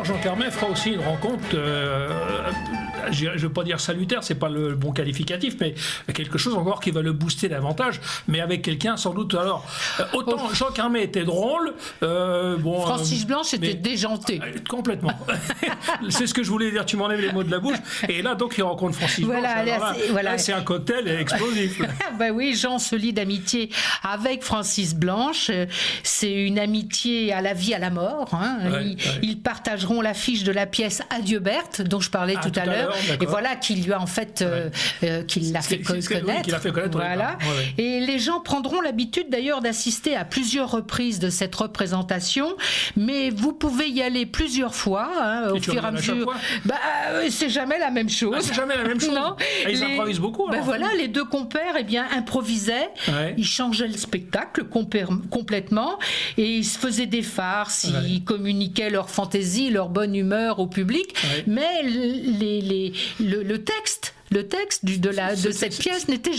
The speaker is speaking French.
soir, Jean Carmet fera aussi une rencontre, je ne veux pas dire salutaire, c'est pas le bon qualificatif, mais quelque chose encore qui va le booster davantage, mais avec quelqu'un sans doute. Alors, autant Jean Carmet était drôle, Francis Blanche était déjanté. Complètement. C'est ce que je voulais dire, tu m'enlèves les mots de la bouche. Et là, donc, il rencontre Francis Blanche. Là, c'est un cocktail explosif. Oui, Jean se lie d'amitié avec Francis Blanche. C'est une amitié à la vie, à la mort. Ils partageront l'affiche de la pièce Adieu Berthe, dont je parlais tout à l'heure. Et voilà, qui lui a en fait, qui l'a fait connaître. Qui l'a fait connaître. Voilà. Et les gens prendront l'habitude d'ailleurs d'assister à plusieurs reprises de cette représentation, mais vous pouvez y aller plusieurs fois, au fur et à mesure. C'est jamais la même chose. C'est jamais la même chose. Non. Ils improvisent beaucoup. Voilà, les deux compères improvisaient. Ils changeaient le spectacle complètement et ils se faisaient des farces. Ils communiquaient leur fantaisie, leur bonne humeur au public. Mais le texte de cette pièce n'était